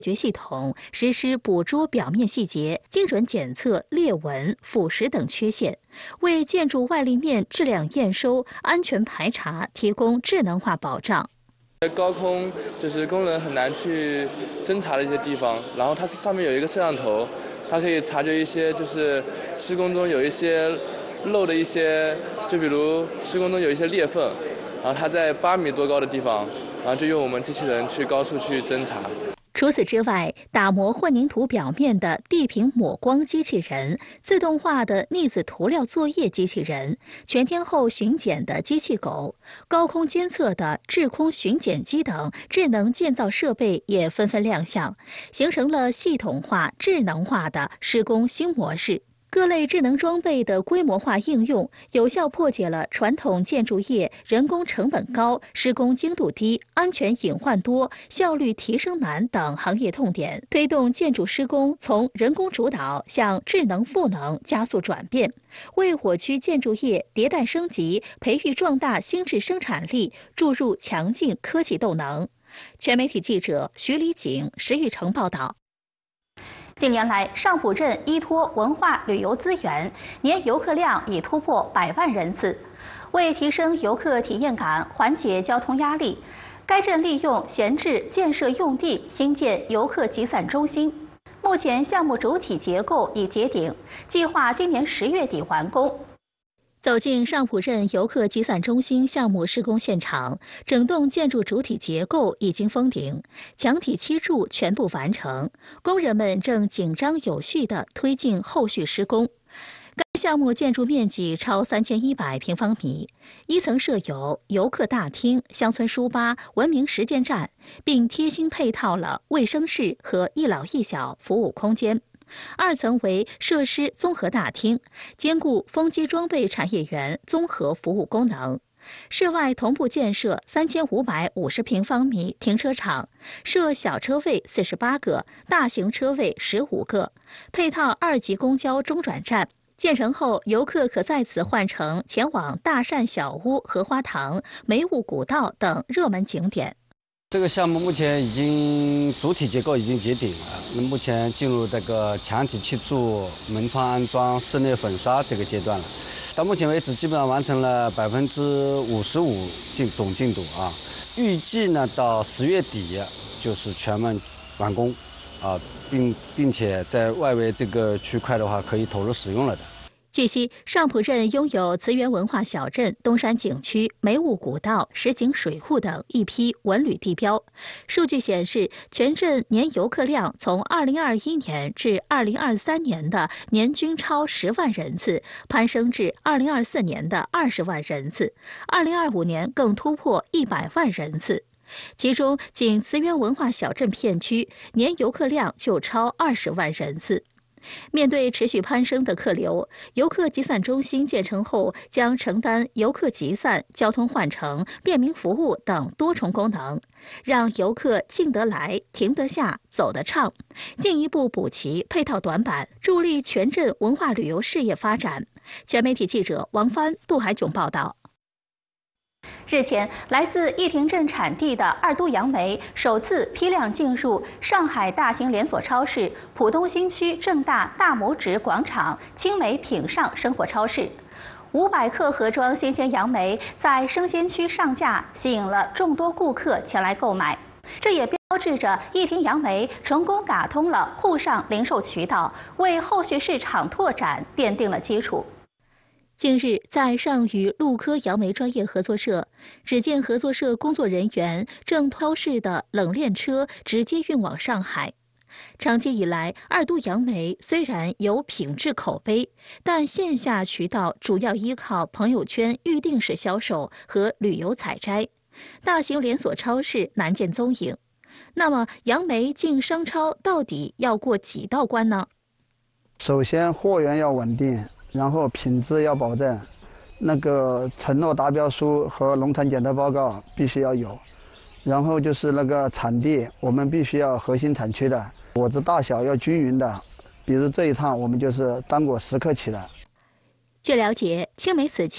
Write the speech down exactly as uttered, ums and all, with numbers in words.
觉系统实施捕捉表面细节、精准检测裂纹、腐蚀等缺陷，为建筑外立面质量验收、安全排查提供智能化保障。 高空就是工人很难去侦查的一些地方，然后它是上面有一个摄像头，它可以察觉一些就是施工中有一些漏的一些，就比如施工中有一些裂缝，然后它在八米多高的地方，然后就用我们机器人去高速去侦查。 除此之外，打磨混凝土表面的地平抹光机器人、自动化的逆子涂料作业机器人、全天候巡检的机器狗、高空监测的制空巡检机等智能建造设备也纷纷亮相，形成了系统化、智能化的施工新模式。各类智能装备的规模化应用，有效破解了传统建筑业人工成本高、施工精度低、安全隐患多、效率提升难等行业痛点，推动建筑施工从人工主导向智能赋能加速转变，为我区建筑业迭代升级、培育壮大新质生产力注入强劲科技动能。全媒体记者徐礼景、石玉成报道。近年来，上浦镇依托文化旅游资源，年游客量已突破百万人次。为提升游客体验感，缓解交通压力，该镇利用闲置建设用地新建游客集散中心。目前项目主体结构已结顶，计划今年十月底完工。走进上浦镇游客集散中心项目施工现场，整栋建筑主体结构已经封顶，墙体砌筑全部完成，工人们正紧张有序地推进后续施工。该项目建筑面积超三千一百平方米，一层设有游客大厅、乡村书吧、文明实践站，并贴心配套了卫生室和一老一小服务空间。二层为设施综合大厅，兼顾风机装备产业园综合服务功能。室外同步建设三千五百五十平方米停车场，设小车位四十八个，大型车位十五个，配套二级公交中转站。建成后，游客可在此换乘前往大善小屋、荷花塘、梅雾古道等热门景点。 这个项目目前已经主体结构已经结顶了，那目前进入这个墙体砌筑、门窗安装、室内粉刷这个阶段了。到目前为止，基本上完成了百分之五十五进总进度啊。预计呢到十月底就是全面完工啊，并并且在外围这个区块的话可以投入使用了的。 据悉，上浦镇拥有慈园文化小镇、东山景区、梅雾古道、石井水库等一批文旅地标。数据显示，全镇年游客量从二零二一年至二零二三年的年均超十万人次，攀升至二零二四年的二十万人次，二零二五年更突破一百万人次。其中，仅慈园文化小镇片区年游客量就超二十万人次。面对持续攀升的客流，游客集散中心建成后将承担游客集散、交通换乘、便民服务等多重功能，让游客进得来、停得下、走得畅，进一步补齐配套短板，助力全镇文化旅游事业发展。全媒体记者王帆、杜海炯报道。日前，来自义亭镇产地的二都杨梅首次批量进入上海大型连锁超市浦东新区正大大拇指广场青梅品上生活超市。五百克盒装新鲜杨梅在生鲜区上架，吸引了众多顾客前来购买。这也标志着义亭杨梅成功打通了沪上零售渠道，为后续市场拓展奠定了基础。近日，在上虞陆科杨梅专业合作社，只见合作社工作人员正超市的冷链车直接运往上海。长期以来，二都杨梅虽然有品质口碑，但线下渠道主要依靠朋友圈预定式销售和旅游采摘，大型连锁超市难见踪影。那么，杨梅进商超到底要过几道关呢？ 首先，货源要稳定。然后品质要保证，那个承诺达标书和农产检测报告必须要有，然后就是那个产地，我们必须要核心产区的，果子大小要均匀的，比如这一趟我们就是单果十克起的。 据了解，青梅此前